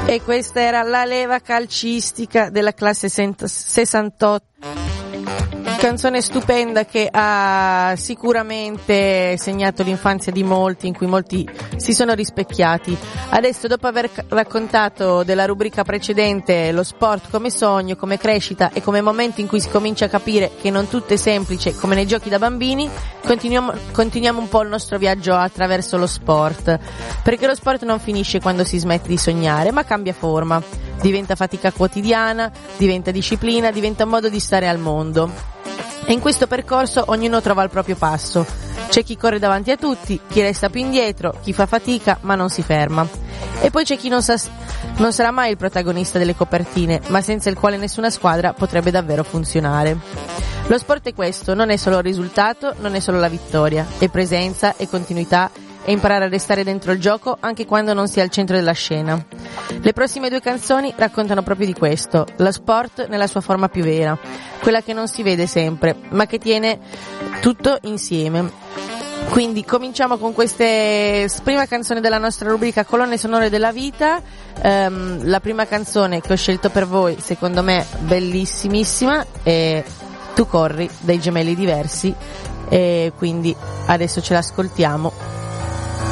E questa era la leva calcistica della classe 68. Canzone stupenda che ha sicuramente segnato l'infanzia di molti, in cui molti si sono rispecchiati. Adesso, dopo aver raccontato della rubrica precedente lo sport come sogno, come crescita e come momento in cui si comincia a capire che non tutto è semplice come nei giochi da bambini, continuiamo un po' il nostro viaggio attraverso lo sport, perché lo sport non finisce quando si smette di sognare, ma cambia forma, diventa fatica quotidiana, diventa disciplina, diventa un modo di stare al mondo. E in questo percorso ognuno trova il proprio passo. C'è chi corre davanti a tutti, chi resta più indietro, chi fa fatica ma non si ferma. E poi c'è chi non sarà mai il protagonista delle copertine, ma senza il quale nessuna squadra potrebbe davvero funzionare. Lo sport è questo, non è solo il risultato, non è solo la vittoria, è presenza, è continuità, è imparare a restare dentro il gioco anche quando non si è al centro della scena. Le prossime due canzoni raccontano proprio di questo, lo sport nella sua forma più vera, quella che non si vede sempre, ma che tiene tutto insieme. Quindi cominciamo con queste prima canzone della nostra rubrica Colonne sonore della vita. La prima canzone che ho scelto per voi, secondo me bellissimissima, è Tu corri dei Gemelli Diversi, e quindi adesso ce l'ascoltiamo.